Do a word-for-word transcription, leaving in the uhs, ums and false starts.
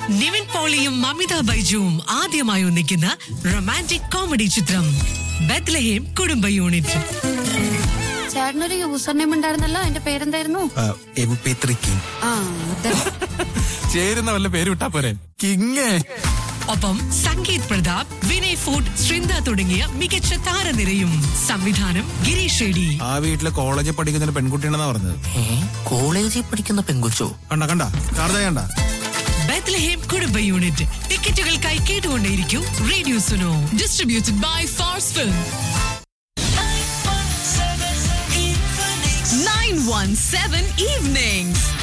നിവിൻ പോളിയും മമിത ബൈജുവും ആദ്യമായി ഒന്നിക്കുന്ന romantic comedy ചിത്രം ബെത്ലഹേം കുടുംബ യൂണിറ്റ്. ചേട്ടനൊരു യൂസർ നെയിം ഉണ്ടായിരുന്നല്ലോ, എന്റെ പേരെന്തായിരുന്നു? ചേരുന്ന വല്ല പേര് വിട്ടാ പോരെ. കിങ്. ഒപ്പം സംഗീത് പ്രതാപ്, വിനയ് ഫോർട്ട്, ശൃന്ദ തുടങ്ങിയ മികച്ച താരനിരയും. സംവിധാനം ഗിരീഷ് ഷെഡി. ആ വീട്ടിലെ കോളേജിൽ പഠിക്കുന്ന പെൺകുട്ടിയാണെന്നാ പറഞ്ഞത്. കോളേജിൽ പഠിക്കുന്ന പെൺകുച്ചോ? കണ്ട കണ്ട കണ്ട ബെത്ലഹേം കുടുംബ യൂണിറ്റ്. ടിക്കറ്റുകൾക്കായി കേട്ടുകൊണ്ടേയിരിക്കൂ radio Suno. Distributed by fast film. nine one seven Evenings.